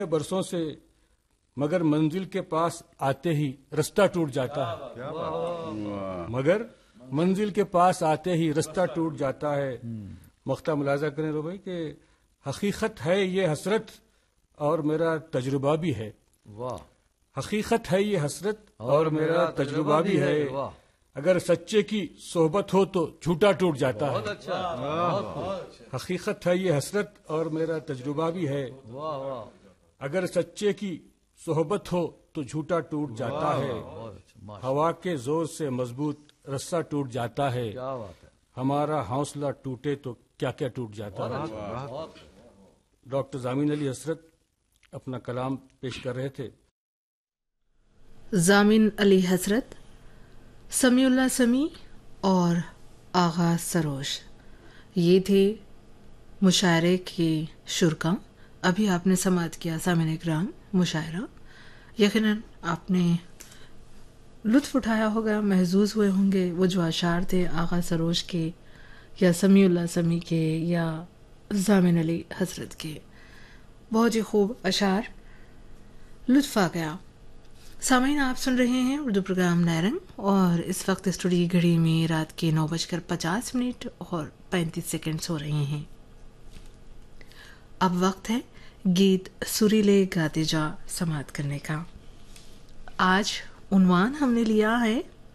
برسوں سے، مگر منزل کے پاس آتے ہی رستہ ٹوٹ جاتا ہے. مگر منزل کے پاس آتے ہی رستہ ٹوٹ جاتا ہے. مختہ ملاحظہ کریں رو بھائی کہ حقیقت ہے یہ حسرت اور میرا تجربہ بھی ہے. حقیقت ہے یہ حسرت اور میرا تجربہ بھی ہے. اگر سچے کی صحبت ہو تو جھوٹا ٹوٹ جاتا ہے. حقیقت ہے یہ حسرت اور میرا تجربہ بھی ہے. اگر سچے کی صحبت ہو تو جھوٹا ٹوٹ جاتا ہے. ہوا کے زور سے مضبوط رسہ ٹوٹ جاتا ہے. ہمارا حوصلہ ٹوٹے تو کیا کیا ٹوٹ جاتا ہے. ڈاکٹر ضامن علی حسرت اپنا کلام پیش کر رہے تھے. ضامن علی حسرت، سمیع اللہ سمیع اور آغا سروش، یہ تھے مشاعرے کے شرکا. ابھی آپ نے سماعت کیا سامعین کرام مشاعرہ. یقیناً آپ نے لطف اٹھایا ہوگا، محظوظ ہوئے ہوں گے. وہ جو اشعار تھے آغا سروش کے یا سمیع اللہ سمیع کے یا ضامن علی حسرت کے، بہت ہی خوب اشعار، لطف آ گیا. سامعین، آپ سن رہے ہیں اردو پروگرام نیرنگ، اور اس وقت اسٹوڈیو گھڑی میں رات کے 9:50 اور 35 ہو رہے ہیں. اب وقت ہے گیت سریلے گاتے جا سماعت کرنے کا. آج عنوان ہم نے لیا ہے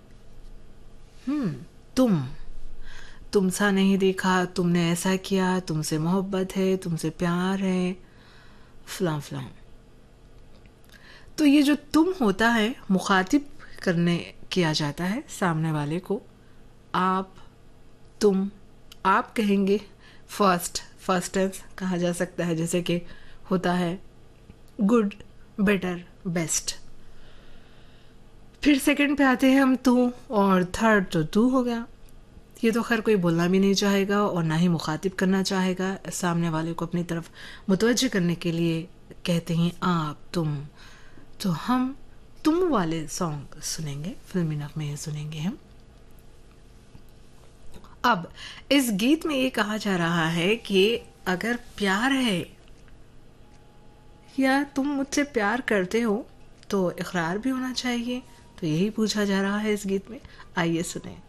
تم سا نہیں دیکھا، تم نے ایسا کیا، تم سے محبت ہے، تم سے پیار ہے، فلاں فلاں. تو یہ جو تم ہوتا ہے مخاطب کرنے کیا جاتا ہے سامنے والے کو. آپ کہیں گے، فرسٹ ٹینس کہا جا سکتا ہے، جیسے کہ ہوتا ہے گڈ، بیٹر، بیسٹ. پھر سیکنڈ پہ آتے ہیں ہم تو، اور تھرڈ تو ہو گیا. یہ تو خیر کوئی بولنا بھی نہیں چاہے گا اور نہ ہی مخاطب کرنا چاہے گا. سامنے والے کو اپنی طرف متوجہ کرنے کے لیے کہتے ہیں آپ، تم. تو ہم تم والے سانگ سنیں گے، فلمی نغمے سنیں گے ہم. اب اس گیت میں یہ کہا جا رہا ہے کہ اگر پیار ہے یا تم مجھ سے پیار کرتے ہو تو اقرار بھی ہونا چاہیے. تو یہی پوچھا جا رہا ہے اس گیت میں. آئیے سنیں.